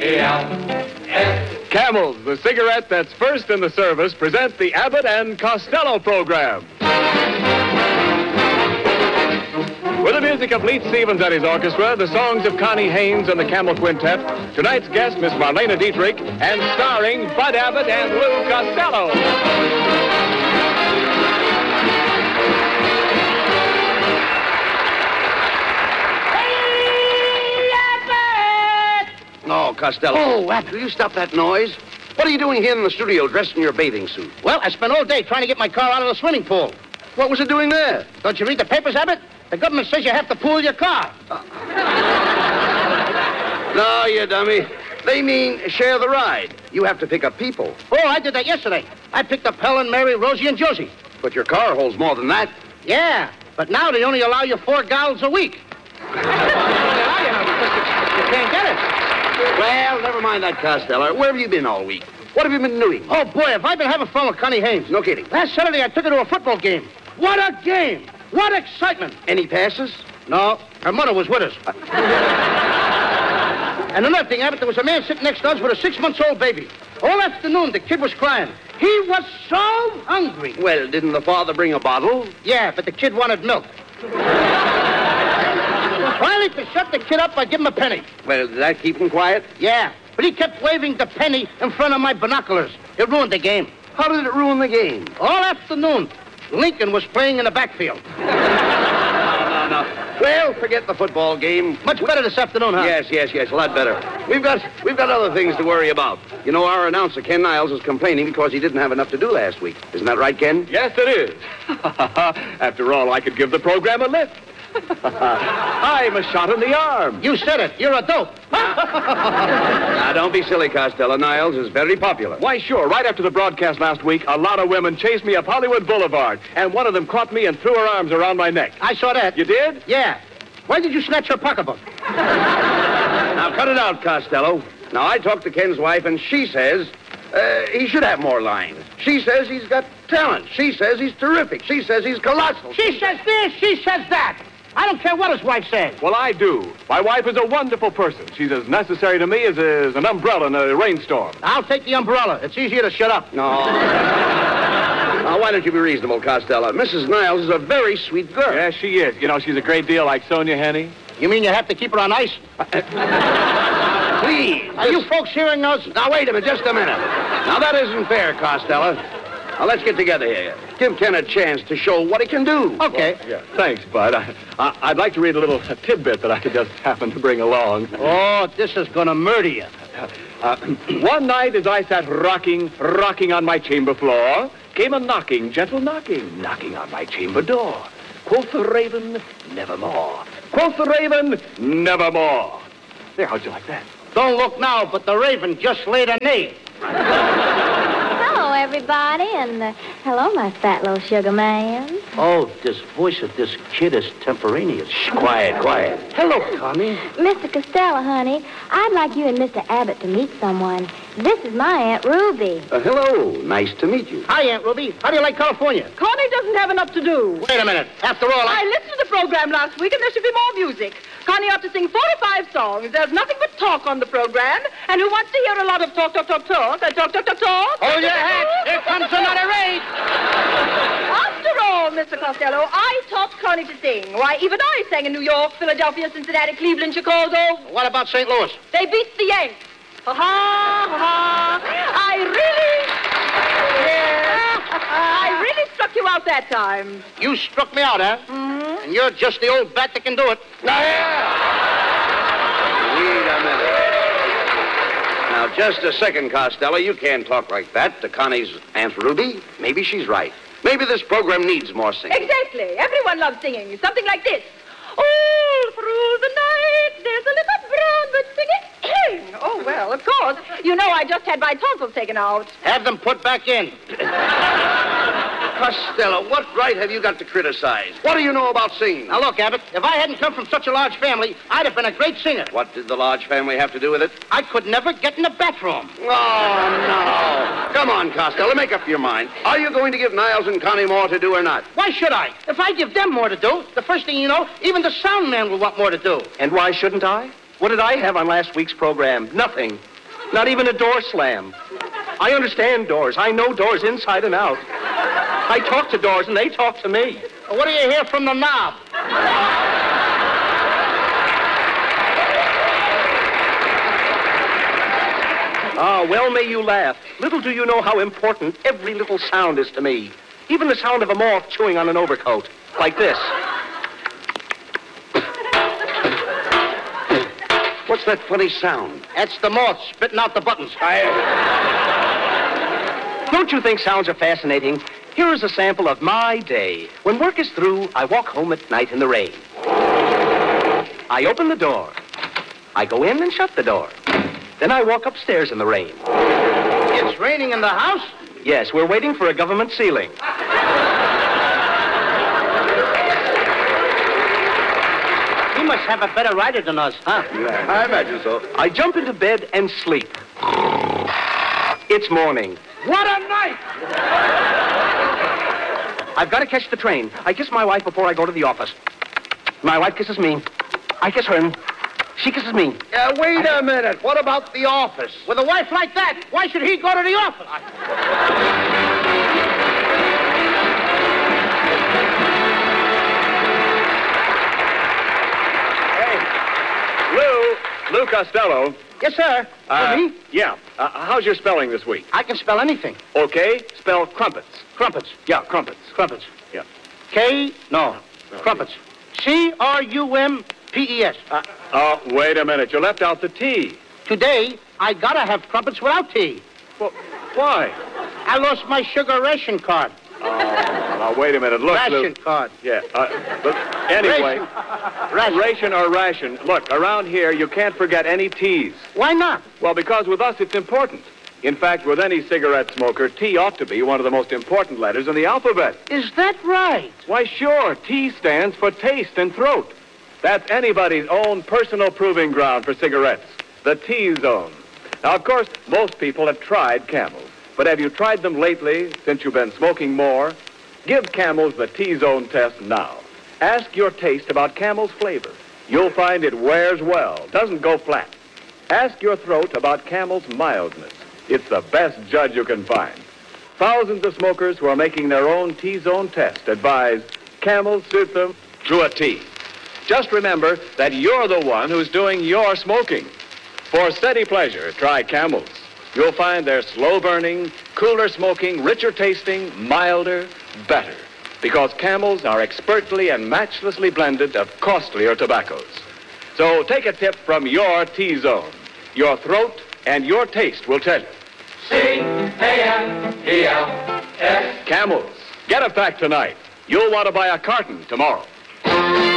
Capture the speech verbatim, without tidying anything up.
E L S. Camels, the cigarette that's first in the service, present the Abbott and Costello program. With the music of Leith Stevens and his orchestra, the songs of Connie Haynes and the Camel Quintet, tonight's guest, Miss Marlena Dietrich, and starring Bud Abbott and Lou Costello. No, Costello. Oh, Abbott. Will you stop that noise? What are you doing here in the studio dressed in your bathing suit? Well, I spent all day trying to get my car out of the swimming pool. What was it doing there? Don't you read the papers, Abbott? The government says you have to pool your car. Uh. No, you dummy. They mean share the ride. You have to pick up people. Oh, I did that yesterday. I picked up Helen, Mary, Rosie, and Josie. But your car holds more than that. Yeah, but now they only allow you four gallons a week. They only allow you now because you, you can't get it. Well, never mind that, Costello. Where have you been all week? What have you been doing? Oh, boy, have I been having fun with Connie Haynes. No kidding. Last Saturday, I took her to a football game. What a game! What excitement! Any passes? No, her mother was with us. And another thing, Abbott, there was a man sitting next to us with a six-month-old baby. All afternoon, the kid was crying. He was so hungry. Well, didn't the father bring a bottle? Yeah, but the kid wanted milk. Finally, to shut the kid up, I give him a penny. Well, did that keep him quiet? Yeah, but he kept waving the penny in front of my binoculars. It ruined the game. How did it ruin the game? All afternoon, Lincoln was playing in the backfield. No, no, no. Well, forget the football game. Much better this afternoon, huh? Yes, yes, yes, a lot better. We've got we've got other things to worry about. You know, our announcer, Ken Niles, is complaining because he didn't have enough to do last week. Isn't that right, Ken? Yes, it is. After all, I could give the program a lift. I'm a shot in the arm. You said it. You're a dope. Now, don't be silly, Costello. Niles is very popular. Why, sure. Right after the broadcast last week, a lot of women chased me up Hollywood Boulevard, and one of them caught me and threw her arms around my neck. I saw that. You did? Yeah. Why did you snatch her pocketbook? Now, cut it out, Costello. Now, I talked to Ken's wife, and she says uh, he should have more lines. She says he's got talent. She says he's terrific. She says he's colossal. She says this, she says that. I don't care what his wife says. Well, I do. My wife is a wonderful person. She's as necessary to me as, as an umbrella in a rainstorm. I'll take the umbrella. It's easier to shut up. No. Now, why don't you be reasonable, Costello? Missus Niles is a very sweet girl. Yes, she is. You know, she's a great deal like Sonia Henney. You mean you have to keep her on ice? Please. Are you folks hearing those? Now, wait a minute, just a minute. Now, that isn't fair, Costello. Now, let's get together here. Give Ken a chance to show what he can do. Okay. Well, yeah. Thanks, Bud. I, I, I'd like to read a little a tidbit that I just happened to bring along. Oh, this is going to murder you. Uh, one night as I sat rocking, rocking on my chamber floor, came a knocking, gentle knocking, knocking on my chamber door. Quoth the raven, nevermore. Quoth the raven, nevermore. There, how'd you like that? Don't look now, but the raven just laid an egg. Hello, everybody, and uh, hello, my fat little sugar man. Oh, this voice of this kid is temporaneous. Shh, quiet, quiet. Hello, Connie. Mister Costello, honey, I'd like you and Mister Abbott to meet someone. This is my Aunt Ruby. Uh, hello. Nice to meet you. Hi, Aunt Ruby. How do you like California? Connie doesn't have enough to do. Wait a minute. After all, I I... listened to the program last week, and there should be more music. Connie ought to sing forty-five songs. There's nothing but talk on the program. And who wants to hear a lot of talk, talk, talk, talk? Uh, talk, talk, talk, talk? Hold your hat. Here comes another raid. After all, Mister Costello, I taught Connie to sing. Why, even I sang in New York, Philadelphia, Cincinnati, Cleveland, Chicago. What about Saint Louis? They beat the Yanks. Ha ha, ha ha. I really... Yes. I really struck you out that time. You struck me out, huh? Mm-hmm. And you're just the old bat that can do it. Now, here. Wait a minute. Now, just a second, Costello. You can't talk like that to Connie's Aunt Ruby. Maybe she's right. Maybe this program needs more singing. Exactly. Everyone loves singing. Something like this. All through the night, there's a little brown bird singing. Oh, well, of course. You know I just had my tonsils taken out. Have them put back in. Costello, what right have you got to criticize? What do you know about singing? Now, look, Abbott, if I hadn't come from such a large family, I'd have been a great singer. What did the large family have to do with it? I could never get in the bathroom. Oh, no. Come on, Costello, make up your mind. Are you going to give Niles and Connie more to do or not? Why should I? If I give them more to do, the first thing you know, even the sound man will want more to do. And why shouldn't I? What did I have on last week's program? Nothing. Not even a door slam. I understand doors. I know doors inside and out. I talk to doors, and they talk to me. What do you hear from the knob? Ah, well may you laugh. Little do you know how important every little sound is to me. Even the sound of a moth chewing on an overcoat. Like this. What's that funny sound? That's the moth spitting out the buttons. Don't you think sounds are fascinating? Here is a sample of my day. When work is through, I walk home at night in the rain. I open the door. I go in and shut the door. Then I walk upstairs in the rain. It's raining in the house? Yes, we're waiting for a government ceiling. He must have a better rider than us, huh? Yeah, I imagine so. I jump into bed and sleep. It's morning. What a night! I've got to catch the train. I kiss my wife before I go to the office. My wife kisses me. I kiss her, and she kisses me. Uh, wait a minute. What about the office? With a wife like that, why should he go to the office? Lou, Lou Costello. Yes, sir. Uh, For me? Yeah. Uh, how's your spelling this week? I can spell anything. Okay. Spell crumpets. Crumpets. Yeah, crumpets. Crumpets. Yeah. K, no. No. Crumpets. C R U M P E S. Uh, oh, wait a minute. You left out the T. Today, I gotta have crumpets without tea. Well, why? I lost my sugar ration card. Oh, now, wait a minute. Look, Ration Lou. card. Yeah. Uh, but anyway, Ration. ration or ration. Look, around here, you can't forget any T's. Why not? Well, because with us, it's important. In fact, with any cigarette smoker, T ought to be one of the most important letters in the alphabet. Is that right? Why, sure. T stands for taste and throat. That's anybody's own personal proving ground for cigarettes. The T-zone. Now, of course, most people have tried Camels. But have you tried them lately, since you've been smoking more? Give Camels the T-zone test now. Ask your taste about Camel's flavor. You'll find it wears well, doesn't go flat. Ask your throat about Camel's mildness. It's the best judge you can find. Thousands of smokers who are making their own T-zone test advise Camels suit them to a T. Just remember that you're the one who's doing your smoking. For steady pleasure, try Camels. You'll find they're slow-burning, cooler smoking, richer tasting, milder, better. Because Camels are expertly and matchlessly blended of costlier tobaccos. So take a tip from your T-zone. Your throat and your taste will tell you. C A M E L S. Camels. Get a pack tonight. You'll want to buy a carton tomorrow.